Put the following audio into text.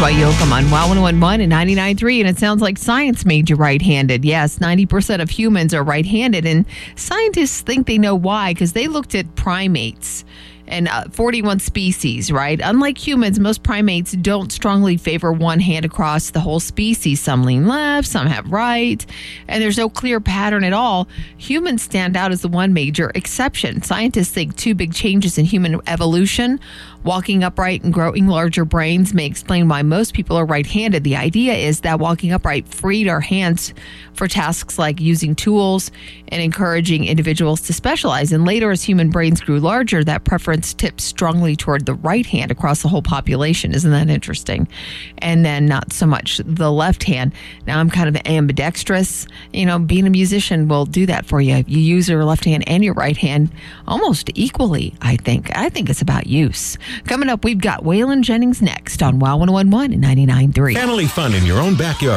by Yoakum on WOW 101 and 99.3, and it sounds like science made you right-handed. Yes, 90% of humans are right-handed, and scientists think they know why because they looked at primates and 41 species, right? Unlike humans, most primates don't strongly favor one hand across the whole species. Some lean left, some have right, and there's no clear pattern at all. Humans stand out as the one major exception. Scientists think two big changes in human evolution, walking upright and growing larger brains, may explain why most people are right-handed. The idea is that walking upright freed our hands for tasks like using tools and encouraging individuals to specialize. And later, as human brains grew larger, that preference tipped strongly toward the right hand across the whole population. Isn't that interesting? And then not so much the left hand. Now I'm kind of ambidextrous. You know, being a musician will do that for you. You use your left hand and your right hand almost equally, I think. I think it's about use. Coming up, we've got Waylon Jennings next on WOW 101 and 99.3. Family fun in your own backyard.